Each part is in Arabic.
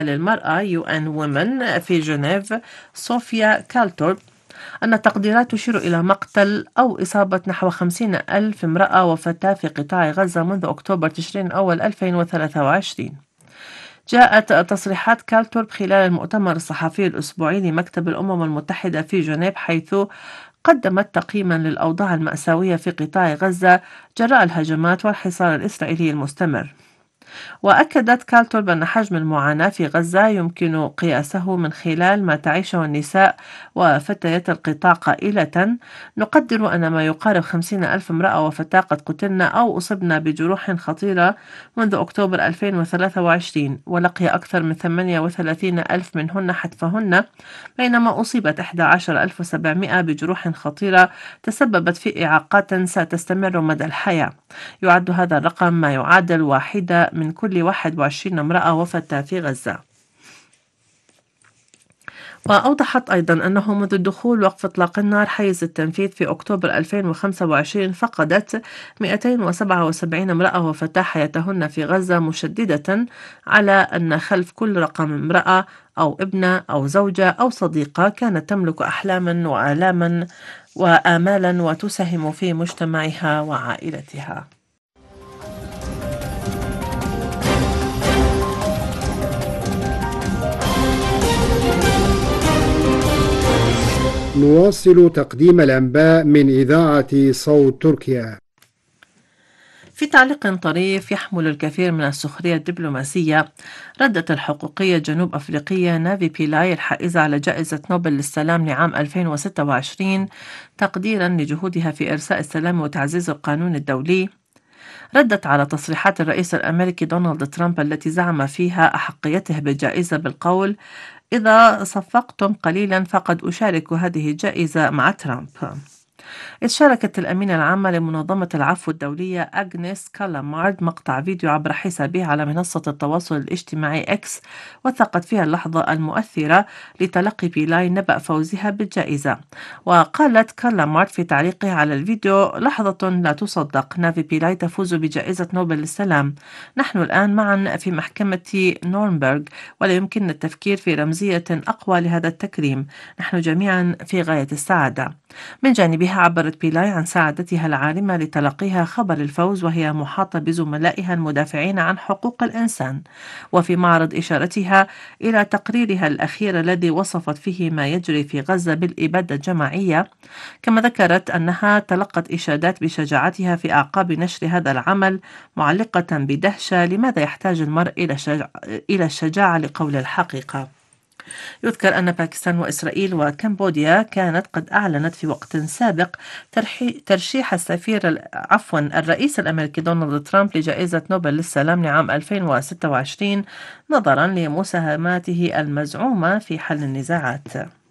للمرأة UN Women في جنيف صوفيا كالتورب أن التقديرات تشير إلى مقتل أو إصابة نحو 50 ألف امرأة وفتاة في قطاع غزة منذ أكتوبر تشرين الأول 2023. جاءت تصريحات كالتورب خلال المؤتمر الصحفي الأسبوعي لمكتب الأمم المتحدة في جنيف، حيث قدمت تقييما للأوضاع المأساوية في قطاع غزة جراء الهجمات والحصار الإسرائيلي المستمر. وأكدت كالتورب أن حجم المعاناة في غزة يمكن قياسه من خلال ما تعيشه النساء وفتيات القطاع، قائلة: نقدر أن ما يقارب 50 ألف امرأة وفتاة قد قتلن أو أصبن بجروح خطيرة منذ أكتوبر 2023، ولقي أكثر من 38 ألف منهن حتفهن، بينما أصيبت 11,700 بجروح خطيرة تسببت في إعاقات ستستمر مدى الحياة. يعد هذا الرقم ما يعادل واحدة من كل 21 امرأة وفتاة في غزة. وأوضحت أيضا أنه منذ دخول وقف إطلاق النار حيز التنفيذ في أكتوبر 2025 فقدت 277 امرأة وفتاة حياتهن في غزة، مشددة على أن خلف كل رقم امرأة أو ابنة أو زوجة أو صديقة كانت تملك أحلاما وآلاما وآمالا وتساهم في مجتمعها وعائلتها. نواصل تقديم الأنباء من إذاعة صوت تركيا. في تعليق طريف يحمل الكثير من السخرية الدبلوماسية، ردت الحقوقية الجنوب أفريقية نافي بيلاي الحائزة على جائزة نوبل للسلام لعام 2026 تقديرا لجهودها في إرساء السلام وتعزيز القانون الدولي، ردت على تصريحات الرئيس الأمريكي دونالد ترامب التي زعم فيها أحقيته بالجائزة بالقول: إذا صفقتم قليلا فقد أشارك هذه الجائزة مع ترامب. إذ شاركت الأمينة العامة لمنظمة العفو الدولية أغنيس كالامارد مقطع فيديو عبر حسابها على منصة التواصل الاجتماعي إكس، وثقت فيها اللحظة المؤثرة لتلقي بيلاي نبأ فوزها بالجائزة. وقالت كالامارد في تعليقها على الفيديو: لحظة لا تصدق، نافي بيلاي تفوز بجائزة نوبل للسلام. نحن الآن معا في محكمة نورنبرغ، ولا يمكننا التفكير في رمزية أقوى لهذا التكريم. نحن جميعا في غاية السعادة. من جانبها عبرت بيلاي عن سعادتها العارمة لتلقيها خبر الفوز وهي محاطة بزملائها المدافعين عن حقوق الإنسان، وفي معرض إشارتها إلى تقريرها الأخير الذي وصفت فيه ما يجري في غزة بالإبادة الجماعية. كما ذكرت أنها تلقت إشادات بشجاعتها في أعقاب نشر هذا العمل، معلقة بدهشة: لماذا يحتاج المرء إلى الشجاعة لقول الحقيقة؟ يذكر أن باكستان وإسرائيل وكمبوديا كانت قد أعلنت في وقت سابق ترشيح الرئيس الأمريكي دونالد ترامب لجائزة نوبل للسلام لعام 2026 نظرا لمساهماته المزعومة في حل النزاعات.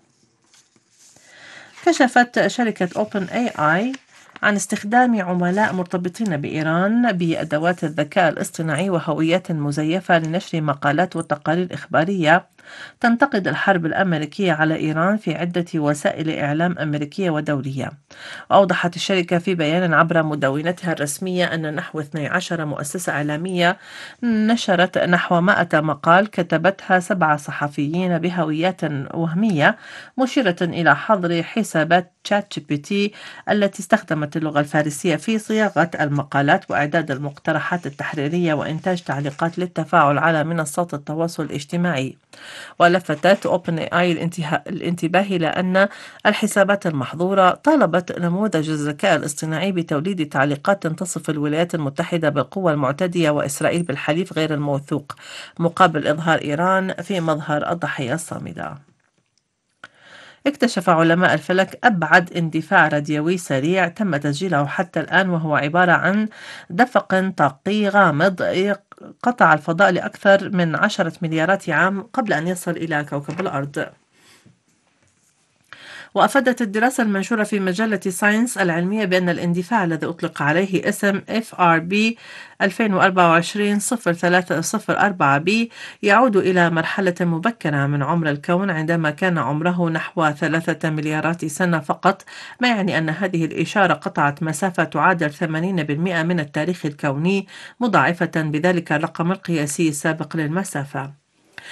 كشفت شركة OpenAI عن استخدام عملاء مرتبطين بإيران بأدوات الذكاء الاصطناعي وهويات مزيفة لنشر مقالات وتقارير إخبارية تنتقد الحرب الأمريكية على إيران في عدة وسائل إعلام أمريكية ودولية. وأوضحت الشركة في بيان عبر مدونتها الرسمية أن نحو 12 مؤسسة إعلامية نشرت نحو 100 مقال كتبتها 7 صحفيين بهويات وهمية، مشيرة إلى حظر حسابات تشات جي بي تي التي استخدمت اللغة الفارسية في صياغة المقالات وإعداد المقترحات التحريرية وإنتاج تعليقات للتفاعل على منصات التواصل الاجتماعي. ولفتت OpenAI الانتباه إلى أن الحسابات المحظورة طالبت نموذج الذكاء الاصطناعي بتوليد تعليقات تصف الولايات المتحدة بالقوة المعتدية وإسرائيل بالحليف غير الموثوق، مقابل إظهار إيران في مظهر الضحية الصامدة. اكتشف علماء الفلك أبعد اندفاع راديوي سريع تم تسجيله حتى الآن، وهو عبارة عن دفق طاقي غامض قطع الفضاء لأكثر من 10 مليارات عام قبل أن يصل إلى كوكب الأرض. وأفادت الدراسة المنشورة في مجلة ساينس العلمية بأن الاندفاع الذي أطلق عليه اسم FRB 2024-0304b يعود إلى مرحلة مبكرة من عمر الكون عندما كان عمره نحو 3 مليارات سنة فقط، ما يعني أن هذه الإشارة قطعت مسافة تعادل 80% من التاريخ الكوني، مضاعفة بذلك الرقم القياسي السابق للمسافة.